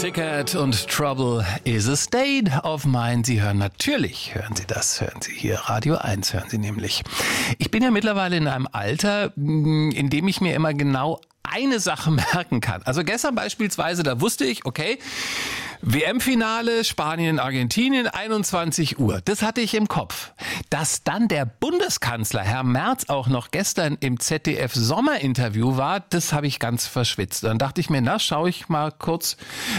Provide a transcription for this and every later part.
Ticket und Trouble is a State of Mind. Sie hören natürlich, hören Sie hier, Radio 1 hören Sie nämlich. Ich bin ja mittlerweile in einem Alter, in dem ich mir immer genau eine Sache merken kann. Also gestern beispielsweise, da wusste ich, okay, WM-Finale, Spanien, Argentinien, 21 Uhr. Das hatte ich im Kopf. Dass dann der Bundeskanzler, Herr Merz, auch noch gestern im ZDF-Sommerinterview war, das habe ich ganz verschwitzt. Dann dachte ich mir, schaue ich mal kurz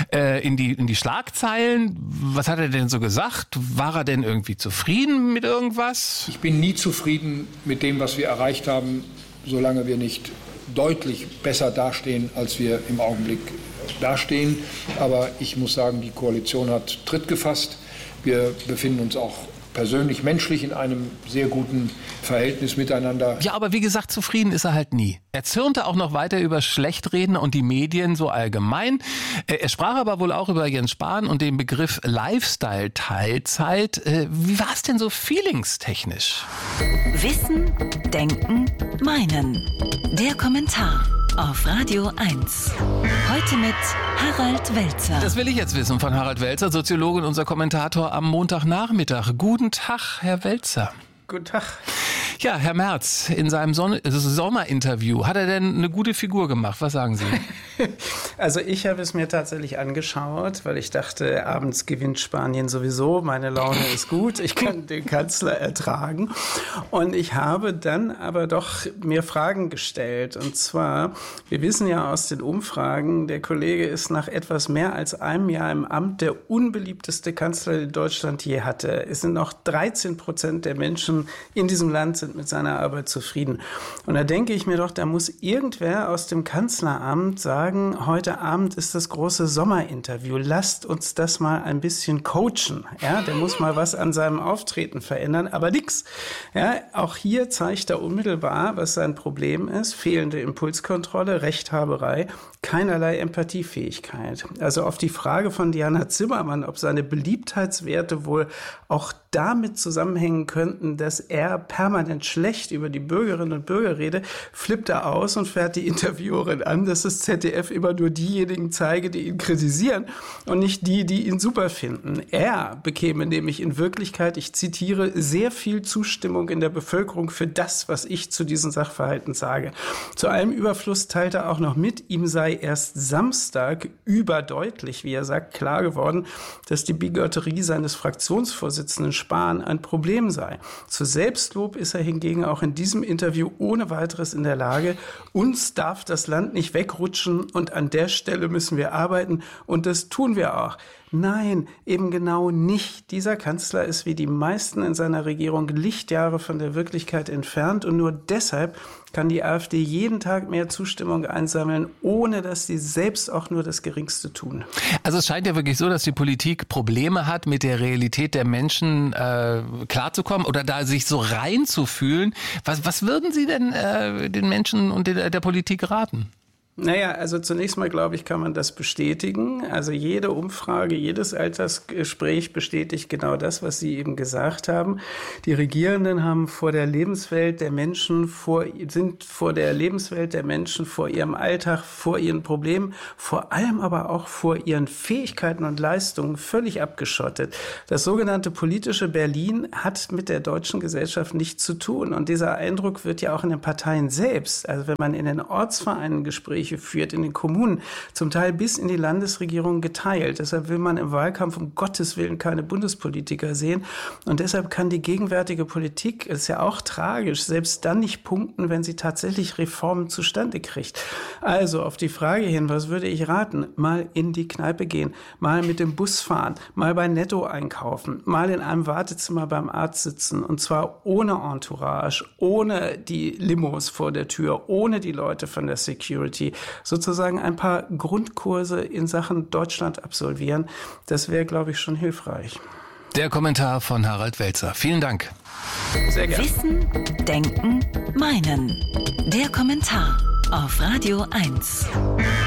in die Schlagzeilen. Was hat er denn so gesagt? War er denn irgendwie zufrieden mit irgendwas? Ich bin nie zufrieden mit dem, was wir erreicht haben, solange wir nicht deutlich besser dastehen, als wir im Augenblick dastehen. Aber ich muss sagen, die Koalition hat Tritt gefasst. Wir befinden uns auch persönlich, menschlich in einem sehr guten Verhältnis miteinander. Ja, aber wie gesagt, zufrieden ist er halt nie. Er zürnte auch noch weiter über Schlechtreden und die Medien so allgemein. Er sprach aber wohl auch über Jens Spahn und den Begriff Lifestyle-Teilzeit. Wie war es denn so feelingstechnisch? Wissen, Denken, Meinen. Der Kommentar auf Radio 1. Heute mit Harald Welzer. Das will ich jetzt wissen von Harald Welzer, Soziologe und unser Kommentator am Montagnachmittag. Guten Tag, Herr Welzer. Guten Tag. Ja, Herr Merz, in seinem Sommerinterview, hat er denn eine gute Figur gemacht? Was sagen Sie? Also ich habe es mir tatsächlich angeschaut, weil ich dachte, abends gewinnt Spanien sowieso, meine Laune ist gut, ich kann den Kanzler ertragen. Und ich habe dann aber doch mir Fragen gestellt. Und zwar, wir wissen ja aus den Umfragen, der Kollege ist nach etwas mehr als einem Jahr im Amt der unbeliebteste Kanzler, den Deutschland je hatte. Es sind noch 13% der Menschen in diesem Land sind mit seiner Arbeit zufrieden. Und da denke ich mir doch, da muss irgendwer aus dem Kanzleramt sagen, heute Abend ist das große Sommerinterview. Lasst uns das mal ein bisschen coachen. Ja, der muss mal was an seinem Auftreten verändern, aber nix. Ja, auch hier zeigt er unmittelbar, was sein Problem ist. Fehlende Impulskontrolle, Rechthaberei, keinerlei Empathiefähigkeit. Also auf die Frage von Diana Zimmermann, ob seine Beliebtheitswerte wohl auch damit zusammenhängen könnten, dass er permanent schlecht über die Bürgerinnen und Bürger redet, flippt er aus und fährt die Interviewerin an, dass das ZDF immer nur diejenigen zeige, die ihn kritisieren und nicht die, die ihn super finden. Er bekäme nämlich in Wirklichkeit, ich zitiere, sehr viel Zustimmung in der Bevölkerung für das, was ich zu diesen Sachverhalten sage. Zu allem Überfluss teilt er auch noch mit, ihm sei erst Samstag überdeutlich, wie er sagt, klar geworden, dass die Bigotterie seines Fraktionsvorsitzenden Spahn ein Problem sei. Zu Selbstlob ist er hingegen auch in diesem Interview ohne weiteres in der Lage. Uns darf das Land nicht wegrutschen und an der Stelle müssen wir arbeiten und das tun wir auch. Nein, eben genau nicht. Dieser Kanzler ist wie die meisten in seiner Regierung Lichtjahre von der Wirklichkeit entfernt und nur deshalb kann die AfD jeden Tag mehr Zustimmung einsammeln, ohne dass sie selbst auch nur das Geringste tun. Also es scheint ja wirklich so, dass die Politik Probleme hat, mit der Realität der Menschen klarzukommen oder da sich so reinzufühlen. Was würden Sie denn den Menschen und der Politik raten? Naja, also zunächst mal, glaube ich, kann man das bestätigen. Also jede Umfrage, jedes Altersgespräch bestätigt genau das, was Sie eben gesagt haben. Die Regierenden haben vor der Lebenswelt der Menschen, vor ihrem Alltag, vor ihren Problemen, vor allem aber auch vor ihren Fähigkeiten und Leistungen völlig abgeschottet. Das sogenannte politische Berlin hat mit der deutschen Gesellschaft nichts zu tun. Und dieser Eindruck wird ja auch in den Parteien selbst, also wenn man in den Ortsvereinen Gespräche führt, in den Kommunen, zum Teil bis in die Landesregierung geteilt. Deshalb will man im Wahlkampf um Gottes Willen keine Bundespolitiker sehen. Und deshalb kann die gegenwärtige Politik, ist ja auch tragisch, selbst dann nicht punkten, wenn sie tatsächlich Reformen zustande kriegt. Also auf die Frage hin, was würde ich raten? Mal in die Kneipe gehen, mal mit dem Bus fahren, mal bei Netto einkaufen, mal in einem Wartezimmer beim Arzt sitzen und zwar ohne Entourage, ohne die Limos vor der Tür, ohne die Leute von der Security, sozusagen ein paar Grundkurse in Sachen Deutschland absolvieren. Das wäre, glaube ich, schon hilfreich. Der Kommentar von Harald Welzer. Vielen Dank. Sehr gerne. Wissen, Denken, Meinen. Der Kommentar auf Radio 1.